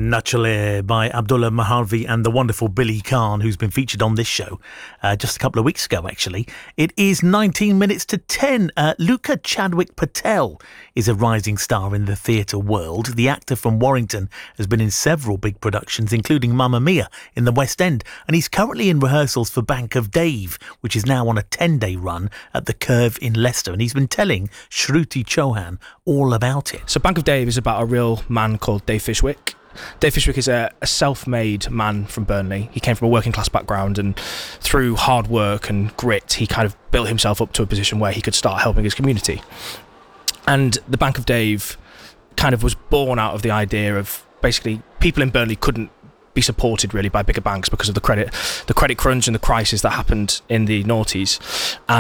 Nachale by Abdullah Mahalvi and the wonderful Billy Khan, who's been featured on this show just a couple of weeks ago, actually. It is 19 minutes to 10. Luca Chadwick Patel is a rising star in the theatre world. The actor from Warrington has been in several big productions, including Mamma Mia in the West End, and he's currently in rehearsals for Bank of Dave, which is now on a 10-day run at the Curve in Leicester, and he's been telling Shruti Chauhan all about it. So Bank of Dave is about a real man called Dave Fishwick. Dave Fishwick is a self-made man from Burnley. He came from a working class background, and through hard work and grit, he kind of built himself up to a position where he could start helping his community. And the Bank of Dave kind of was born out of the idea of basically people in Burnley couldn't be supported really by bigger banks because of the credit crunch and the crisis that happened in the noughties.